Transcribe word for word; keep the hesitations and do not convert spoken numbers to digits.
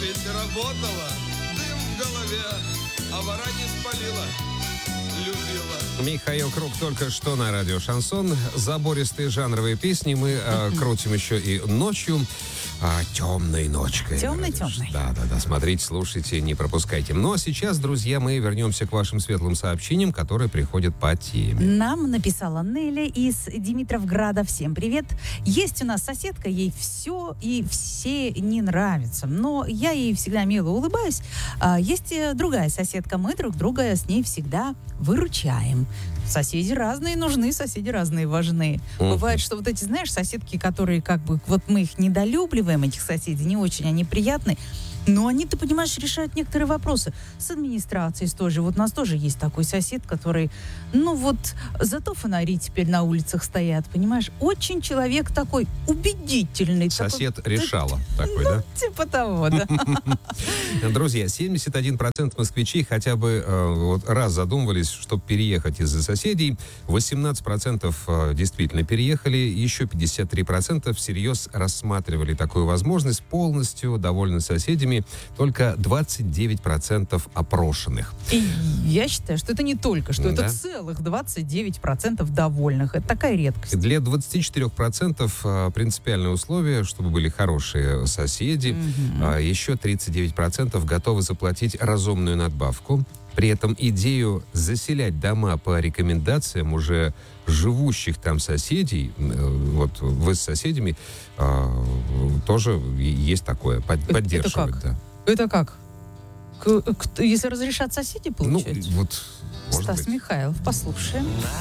ведь работала, дым в голове, а вора не спалила, любила. Михаил Круг только что на радио «Шансон». Забористые жанровые песни мы э, крутим еще и ночью. А, темной ночкой. Темной-темной. Да, да, да. Смотрите, слушайте, не пропускайте. Ну, а сейчас, друзья, мы вернемся к вашим светлым сообщениям, которые приходят по теме. Нам написала Неля из Димитровграда. Всем привет. Есть у нас соседка, ей все и все не нравится. Но я ей всегда мило улыбаюсь. А есть другая соседка. Мы друг друга с ней всегда выручаем. Соседи разные нужны, соседи разные важны. Uh-huh. Бывает, что вот эти, знаешь, соседки, которые как бы, вот мы их недолюбливаем, этих соседей, не очень они приятны, но они, ты понимаешь, решают некоторые вопросы. С администрацией тоже. Вот у нас тоже есть такой сосед, который, ну вот, зато фонари теперь на улицах стоят, понимаешь? Очень человек такой убедительный. Сосед такой, решала ты, такой, ну, да? Типа того, да. Друзья, семьдесят один процент москвичей хотя бы э, вот раз задумывались, чтобы переехать из-за соседей. восемнадцать процентов э, действительно переехали. Еще пятьдесят три процента всерьез рассматривали такую возможность. Полностью довольны соседями только двадцать девять процентов опрошенных. И я считаю, что это не только, что Да. это целых двадцать девять процентов довольных. Это такая редкость. Для двадцати четырёх процентов э, принципиальное условие, чтобы были хорошие соседи. Мгм. А еще тридцать девять процентов готовы заплатить разумную надбавку. При этом идею заселять дома по рекомендациям уже живущих там соседей, э, вот вы с соседями, э, тоже и- есть такое, под- Это- поддерживать. это как? Да. Это как? К- к- если разрешат соседи, Ну, получать? вот, может Стас быть. Михайлов, послушаем.